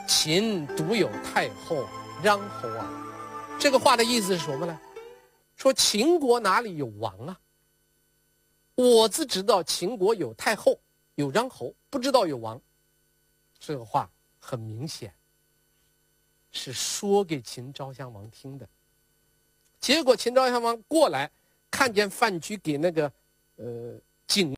秦独有太后穰侯啊。这个话的意思是什么呢？说秦国哪里有王啊？我只知道秦国有太后，有穰侯，不知道有王。这个话很明显是说给秦昭襄王听的。结果秦昭襄王过来，看见范雎给那个景